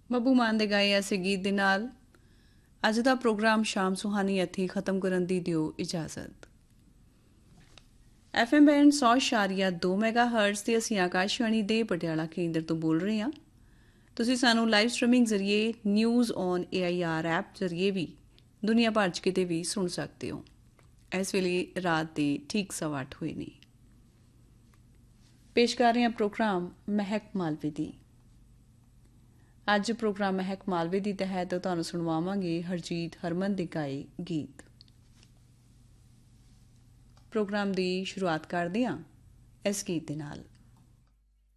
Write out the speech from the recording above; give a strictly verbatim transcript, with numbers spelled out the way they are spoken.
ਬੱਬੂ ਮਾਨ ਦੇ ਗਾਏ ਐਸੇ ਗੀਤ ਦੇ ਨਾਲ ਅੱਜ ਦਾ ਪ੍ਰੋਗਰਾਮ ਸ਼ਾਮ ਸੁਹਾਨੀ ਇੱਥੇ ਖਤਮ ਕਰਨ ਦੀ ਦਿਓ ਇਜਾਜ਼ਤ। ਐਫ ਐਮ ਬੈਂਡ ਸੌ ਇਸ਼ਾਰੀਆ ਦੋ ਮੈਗਾ ਹਰਟਜ਼ ਤੇ ਅਸੀਂ ਆਕਾਸ਼ਵਾਣੀ ਦੇ ਪਟਿਆਲਾ ਕੇਂਦਰ ਤੋਂ ਬੋਲ ਰਹੇ ਹਾਂ। ਤੁਸੀਂ ਸਾਨੂੰ ਲਾਈਵ ਸਟ੍ਰੀਮਿੰਗ ਜ਼ਰੀਏ news on A I R app ਜ਼ਰੀਏ ਵੀ ਦੁਨੀਆ ਭਰ 'ਚ ਕਿਤੇ ਵੀ ਸੁਣ ਸਕਦੇ ਹੋ। ਇਸ ਵੇਲੇ ਰਾਤ ਦੇ ਠੀਕ ਸਵਾ ਅੱਠ ਹੋਏ ਨੇ। ਪੇਸ਼ ਕਰ ਰਹੇ ਹਾਂ ਪ੍ਰੋਗਰਾਮ ਮਹਿਕ ਮਾਲਵੇ ਦੀ। ਅੱਜ ਪ੍ਰੋਗਰਾਮ ਮਹਿਕ ਮਾਲਵੇ ਦੀ ਤਹਿਤ ਤੁਹਾਨੂੰ ਸੁਣਵਾਵਾਂਗੇ ਹਰਜੀਤ ਹਰਮਨ ਦੇ ਗਾਏ ਗੀਤ। ਪ੍ਰੋਗਰਾਮ ਦੀ ਸ਼ੁਰੂਆਤ ਕਰਦੇ ਹਾਂ ਇਸ ਗੀਤ ਦੇ ਨਾਲ।